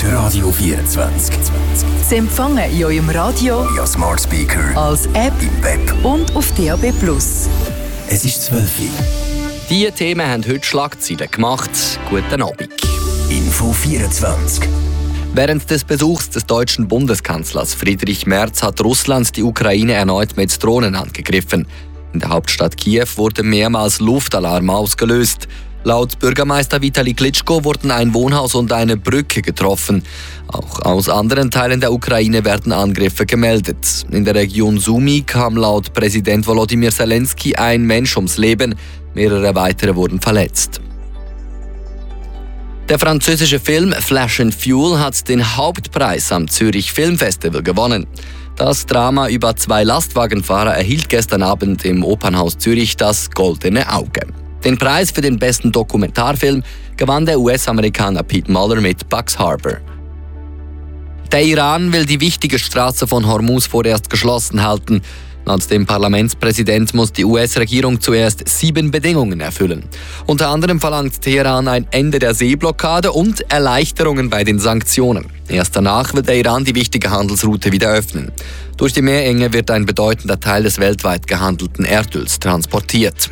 ist Radio 24. Sie empfangen in eurem Radio, via Smart Speaker, als App im Web und auf DAB+. Es ist 12 Uhr. Diese Themen haben heute Schlagzeilen gemacht. Guten Abend. Info 24. Während des Besuchs des deutschen Bundeskanzlers Friedrich Merz hat Russland die Ukraine erneut mit Drohnen angegriffen. In der Hauptstadt Kiew wurde mehrmals Luftalarm ausgelöst. Laut Bürgermeister Vitali Klitschko wurden ein Wohnhaus und eine Brücke getroffen. Auch aus anderen Teilen der Ukraine werden Angriffe gemeldet. In der Region Sumy kam laut Präsident Volodymyr Zelensky ein Mensch ums Leben. Mehrere weitere wurden verletzt. Der französische Film Flash and Fuel hat den Hauptpreis am Zürich Filmfestival gewonnen. Das Drama über 2 Lastwagenfahrer erhielt gestern Abend im Opernhaus Zürich das Goldene Auge. Den Preis für den besten Dokumentarfilm gewann der US-Amerikaner Pete Muller mit Bugs Harbor. Der Iran will die wichtige Straße von Hormuz vorerst geschlossen halten. Laut dem Parlamentspräsident muss die US-Regierung zuerst 7 Bedingungen erfüllen. Unter anderem verlangt Teheran ein Ende der Seeblockade und Erleichterungen bei den Sanktionen. Erst danach will der Iran die wichtige Handelsroute wieder öffnen. Durch die Meerenge wird ein bedeutender Teil des weltweit gehandelten Erdöls transportiert.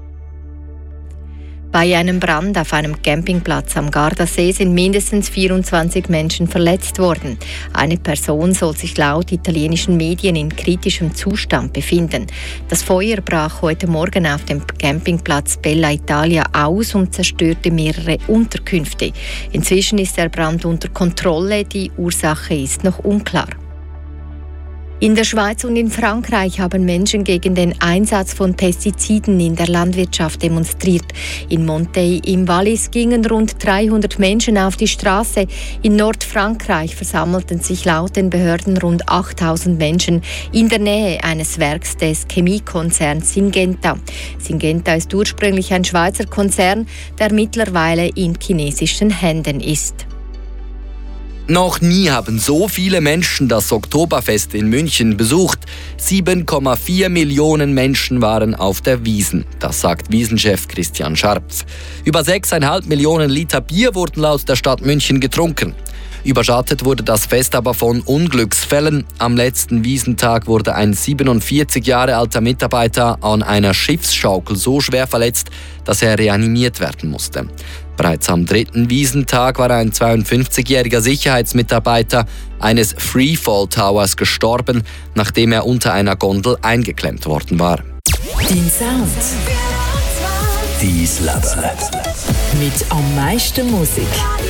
Bei einem Brand auf einem Campingplatz am Gardasee sind mindestens 24 Menschen verletzt worden. Eine Person soll sich laut italienischen Medien in kritischem Zustand befinden. Das Feuer brach heute Morgen auf dem Campingplatz Bella Italia aus und zerstörte mehrere Unterkünfte. Inzwischen ist der Brand unter Kontrolle, die Ursache ist noch unklar. In der Schweiz und in Frankreich haben Menschen gegen den Einsatz von Pestiziden in der Landwirtschaft demonstriert. In Monteil im Wallis gingen rund 300 Menschen auf die Straße. In Nordfrankreich versammelten sich laut den Behörden rund 8000 Menschen in der Nähe eines Werks des Chemiekonzerns Syngenta. Syngenta ist ursprünglich ein Schweizer Konzern, der mittlerweile in chinesischen Händen ist. Noch nie haben so viele Menschen das Oktoberfest in München besucht. 7,4 Millionen Menschen waren auf der Wiesn. Das sagt Wiesenchef Christian Scharpf. Über 6,5 Millionen Liter Bier wurden laut der Stadt München getrunken. Überschattet wurde das Fest aber von Unglücksfällen. Am letzten Wiesentag wurde ein 47 Jahre alter Mitarbeiter an einer Schiffsschaukel so schwer verletzt, dass er reanimiert werden musste. Bereits am 3. Wiesentag war ein 52-jähriger Sicherheitsmitarbeiter eines Freefall Towers gestorben, nachdem er unter einer Gondel eingeklemmt worden war. Dein Sound. Dein Leben. Mit am meisten Musik.